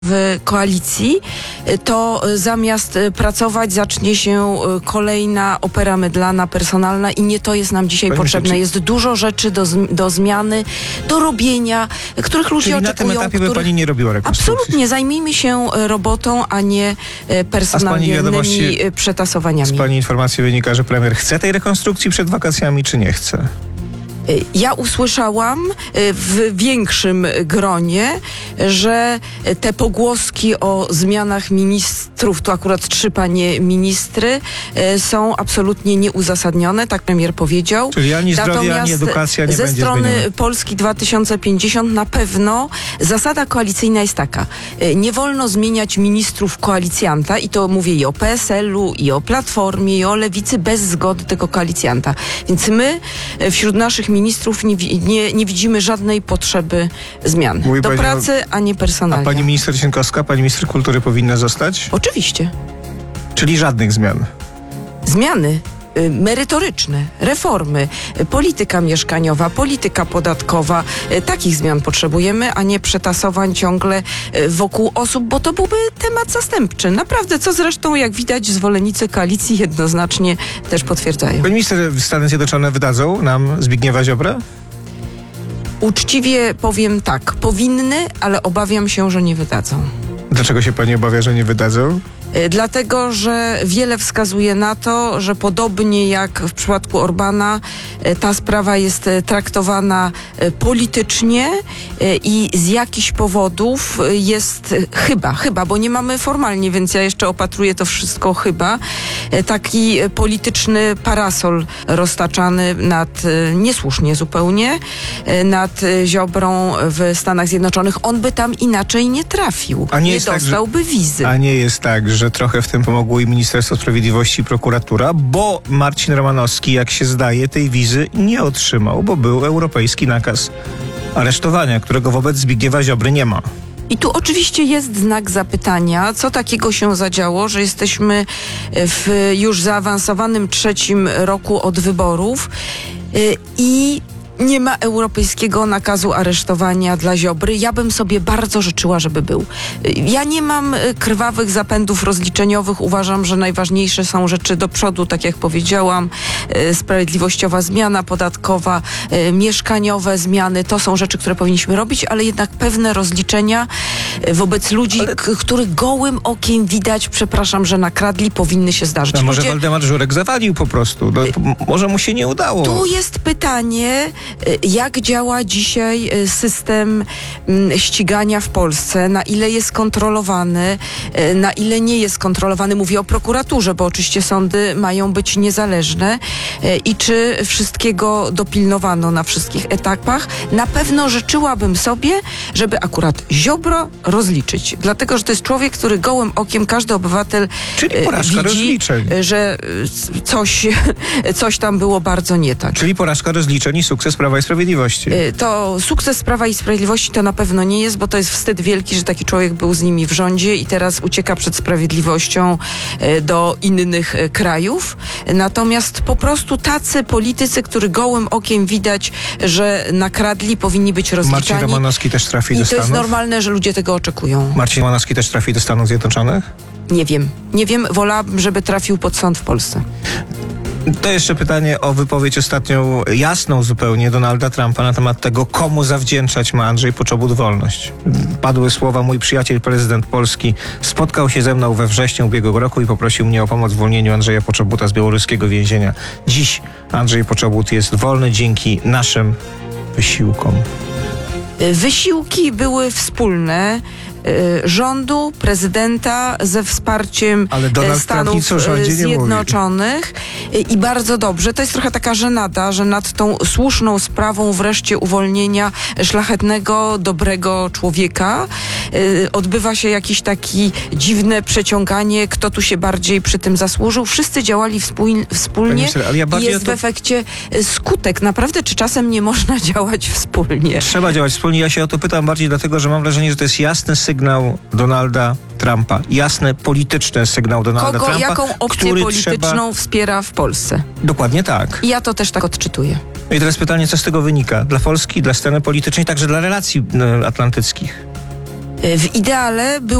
w koalicji, to zamiast pracować zacznie się kolejna opera mydlana, personalna i nie to jest nam dzisiaj potrzebne. Jest dużo rzeczy do zmiany, do robienia, których ludzie oczekują. Czyli na tym etapie by pani nie robiła rekonstrukcji? Absolutnie. Zajmijmy się robotą, a nie personalnymi przetasowaniami. Z pani informacji wynika, że premier chce tej rekonstrukcji przed wakacjami, czy nie chce? Ja usłyszałam w większym gronie, że te pogłoski o zmianach ministrów, tu akurat 3 panie ministry, są absolutnie nieuzasadnione, tak premier powiedział. Czyli ani zdrowie, ani edukacja nie ze będzie strony zmieniona. Polski 2050 na pewno zasada koalicyjna jest taka. Nie wolno zmieniać ministrów koalicjanta i to mówię i o PSL-u, i o Platformie, i o Lewicy bez zgody tego koalicjanta. Więc my wśród naszych ministrów nie widzimy żadnej potrzeby zmian. Mówi do pani pracy, a nie personalnie. A pani minister Sienkowska, pani minister kultury powinna zostać? Oczywiście. Czyli żadnych zmian? Zmiany merytoryczne, reformy, polityka mieszkaniowa, polityka podatkowa. Takich zmian potrzebujemy, a nie przetasowań ciągle wokół osób, bo to byłby temat zastępczy. Naprawdę, co zresztą, jak widać, zwolennicy koalicji jednoznacznie też potwierdzają. Pani minister, Stany Zjednoczone wydadzą nam Zbigniewa Ziobrę? Uczciwie powiem tak, powinny, ale obawiam się, że nie wydadzą. Dlaczego się pani obawia, że nie wydadzą? Dlatego, że wiele wskazuje na to, że podobnie jak w przypadku Orbana, ta sprawa jest traktowana politycznie i z jakichś powodów jest chyba, bo nie mamy formalnie, więc ja jeszcze opatruję to wszystko taki polityczny parasol roztaczany niesłusznie zupełnie, nad Ziobrą w Stanach Zjednoczonych. On by tam inaczej nie trafił. Nie dostałby wizy. A nie jest tak, że trochę w tym pomogło i Ministerstwo Sprawiedliwości i prokuratura, bo Marcin Romanowski, jak się zdaje, tej wizy nie otrzymał, bo był europejski nakaz aresztowania, którego wobec Zbigniewa Ziobry nie ma. I tu oczywiście jest znak zapytania, co takiego się zadziało, że jesteśmy w już zaawansowanym 3. roku od wyborów i nie ma europejskiego nakazu aresztowania dla Ziobry. Ja bym sobie bardzo życzyła, żeby był. Ja nie mam krwawych zapędów rozliczeniowych. Uważam, że najważniejsze są rzeczy do przodu, tak jak powiedziałam. Sprawiedliwościowa zmiana podatkowa, mieszkaniowe zmiany. To są rzeczy, które powinniśmy robić, ale jednak pewne rozliczenia wobec ludzi, których gołym okiem widać, przepraszam, że nakradli, powinny się zdarzyć. A może Waldemar Żurek zawalił po prostu? Może mu się nie udało. Tu jest pytanie, jak działa dzisiaj system ścigania w Polsce, na ile jest kontrolowany, na ile nie jest kontrolowany. Mówię o prokuraturze, bo oczywiście sądy mają być niezależne i czy wszystkiego dopilnowano na wszystkich etapach. Na pewno życzyłabym sobie, żeby akurat Ziobro rozliczyć. Dlatego, że to jest człowiek, który gołym okiem, każdy obywatel widzi, że coś tam było bardzo nie tak. Czyli porażka rozliczeń i sukces Prawa i Sprawiedliwości. To sukces Prawa i Sprawiedliwości to na pewno nie jest, bo to jest wstyd wielki, że taki człowiek był z nimi w rządzie i teraz ucieka przed sprawiedliwością do innych krajów. Natomiast po prostu tacy politycy, których gołym okiem widać, że nakradli, powinni być rozliczani. Marcin Romanowski też trafi do Stanów? I to jest normalne, że ludzie tego oczekują. Marcin Romanowski też trafi do Stanów Zjednoczonych? Nie wiem, wolałabym, żeby trafił pod sąd w Polsce. To jeszcze pytanie o wypowiedź ostatnią, jasną zupełnie, Donalda Trumpa na temat tego, komu zawdzięczać ma Andrzej Poczobut wolność. Padły słowa: mój przyjaciel, prezydent Polski, spotkał się ze mną we wrześniu ubiegłego roku i poprosił mnie o pomoc w uwolnieniu Andrzeja Poczobuta z białoruskiego więzienia. Dziś Andrzej Poczobut jest wolny dzięki naszym wysiłkom. Wysiłki były wspólne rządu, prezydenta ze wsparciem Stanów Zjednoczonych i bardzo dobrze. To jest trochę taka żenada, że nad tą słuszną sprawą wreszcie uwolnienia szlachetnego, dobrego człowieka odbywa się jakieś takie dziwne przeciąganie, kto tu się bardziej przy tym zasłużył. Wszyscy działali wspólnie i jest w efekcie skutek. Naprawdę, czy czasem nie można działać wspólnie? Trzeba działać wspólnie. Ja się o to pytam bardziej dlatego, że mam wrażenie, że to jest jasny sygnał Donalda Trumpa. Jasny polityczny sygnał Donalda Trumpa. Jaką opcję polityczną wspiera w Polsce? Dokładnie tak. I ja to też tak odczytuję. I teraz pytanie, co z tego wynika? Dla Polski, dla sceny politycznej, także dla relacji atlantyckich. W ideale